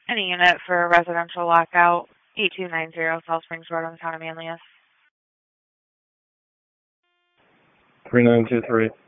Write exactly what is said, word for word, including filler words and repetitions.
Any unit for a residential lockout, E two nine zero South Springs Road in the town of Manlius. three nine two three.